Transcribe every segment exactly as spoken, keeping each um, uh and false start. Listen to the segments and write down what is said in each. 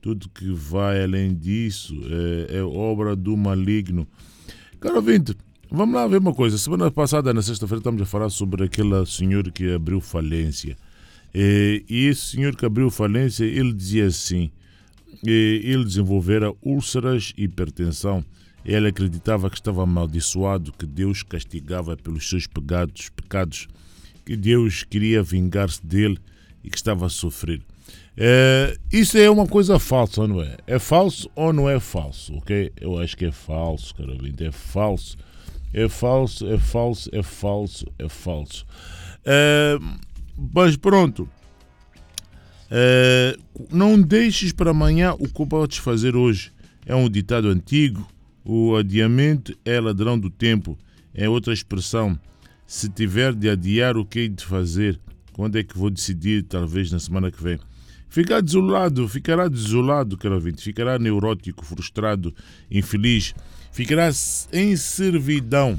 tudo que vai além disso é, é obra do maligno. Caro ouvinte, vamos lá ver uma coisa. Semana passada, na sexta-feira, estamos a falar sobre aquele senhor que abriu falência. E, e esse senhor que abriu falência, ele dizia assim, ele desenvolvera úlceras e hipertensão. Ele acreditava que estava amaldiçoado, que Deus castigava pelos seus pecados, pecados, que Deus queria vingar-se dele e que estava a sofrer. É, isso é uma coisa falsa, não é? É falso ou não é falso, ok? Eu acho que é falso, cara ouvinte, é falso. É falso, é falso, é falso, é falso. É, mas pronto. É, não deixes para amanhã o que podes fazer hoje. É um ditado antigo. O adiamento é ladrão do tempo. É outra expressão. Se tiver de adiar, o que hei de fazer? Quando é que vou decidir? Talvez na semana que vem. Ficar desolado, ficará desolado, caro ouvinte. Ficará neurótico, frustrado, infeliz. Ficará em servidão.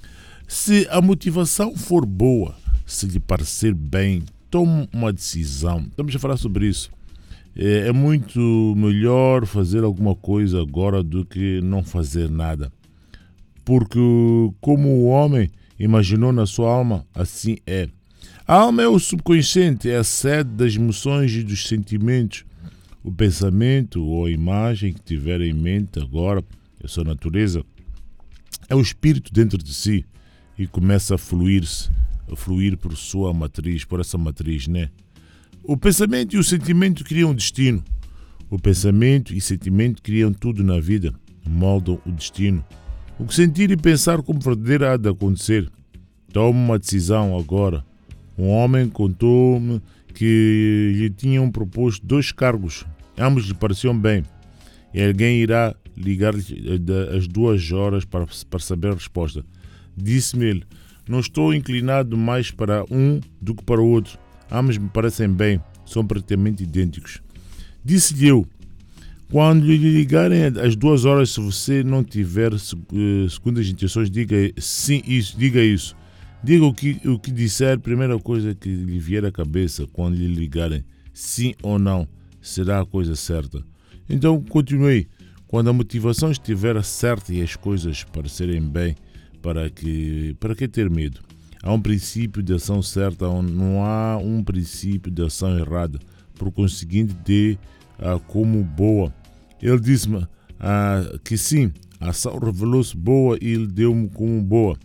Se a motivação for boa, se lhe parecer bem, tome uma decisão. Estamos a falar sobre isso. É muito melhor fazer alguma coisa agora do que não fazer nada. Porque como o homem imaginou na sua alma, assim é. A alma é o subconsciente, é a sede das emoções e dos sentimentos. O pensamento ou a imagem que tiver em mente agora, a sua natureza, é o espírito dentro de si e começa a fluir-se, a fluir por sua matriz, por essa matriz, né? O pensamento e o sentimento criam destino. O pensamento e o sentimento criam tudo na vida, moldam o destino. O que sentir e pensar como verdadeiro há de acontecer. Tome uma decisão agora. Um homem contou-me que lhe tinham proposto dois cargos. Ambos lhe pareciam bem. E alguém irá ligar-lhe às duas horas para, para saber a resposta. Disse-me ele, não estou inclinado mais para um do que para o outro. Ambos me parecem bem, são praticamente idênticos. Disse-lhe eu, quando lhe ligarem às duas horas, se você não tiver segundas intenções, diga sim, isso, diga isso. Diga o que, o que disser, primeira coisa que lhe vier à cabeça quando lhe ligarem, sim ou não, será a coisa certa. Então, continuei. Quando a motivação estiver certa e as coisas parecerem bem, para que, para que ter medo? Há um princípio de ação certa, não há um princípio de ação errada. Por conseguinte, dê ah, como boa. Ele disse-me ah, que sim, a ação revelou-se boa e ele deu-me como boa.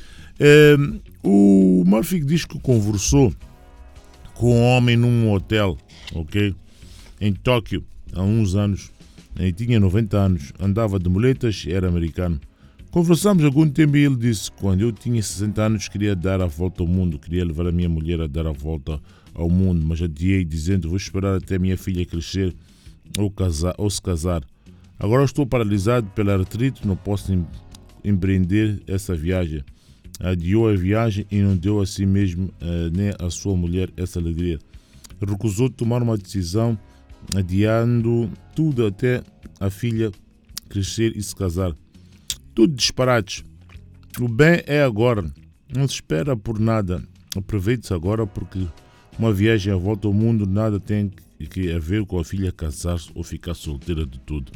É, o Murphy diz que conversou com um homem num hotel, ok? Em Tóquio, há uns anos. Ele tinha noventa anos, andava de muletas, era americano. Conversamos algum tempo e ele disse que quando eu tinha sessenta anos queria dar a volta ao mundo, queria levar a minha mulher a dar a volta ao mundo, mas adiei dizendo vou esperar até a minha filha crescer ou, casar, ou se casar. Agora estou paralisado pela artrite, não posso em, empreender essa viagem. Adiou a viagem e não deu a si mesmo uh, nem a sua mulher essa alegria. Recusou tomar uma decisão, adiando tudo até a filha crescer e se casar. Tudo disparates. O bem é agora. Não se espera por nada. Aproveite-se agora porque uma viagem à volta ao mundo nada tem que a ver com a filha casar-se ou ficar solteira de tudo.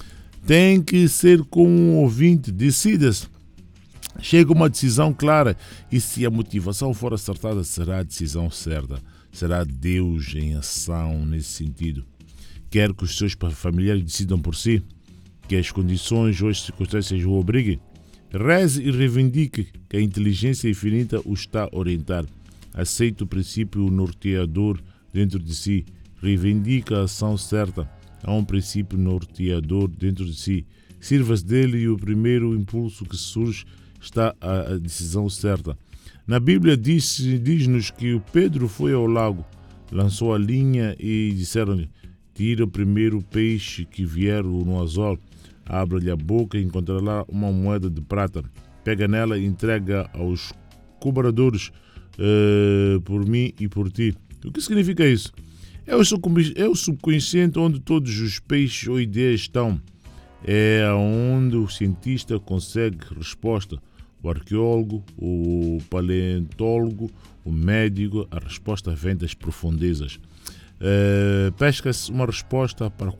Tem que ser com um ouvinte. Decida-se. Chega uma decisão clara e se a motivação for acertada será a decisão certa. Será Deus em ação nesse sentido. Quer que os seus familiares decidam por si, que as condições ou as circunstâncias o obriguem. Reze e reivindique que a inteligência infinita o está a orientar. Aceite o princípio norteador dentro de si. Reivindica a ação certa. Há um princípio norteador dentro de si. Sirva-se dele e o primeiro impulso que surge está a decisão certa. Na Bíblia diz, diz-nos que o Pedro foi ao lago, lançou a linha e disseram-lhe, tira o primeiro peixe que vier no anzol, abre-lhe a boca e encontrará uma moeda de prata. Pega nela e entrega aos cobradores uh, por mim e por ti. O que significa isso? É o subconsciente onde todos os peixes ou ideias estão. É onde o cientista consegue resposta. O arqueólogo, o paleontólogo, o médico, a resposta vem das profundezas. Uh, pesca-se uma resposta para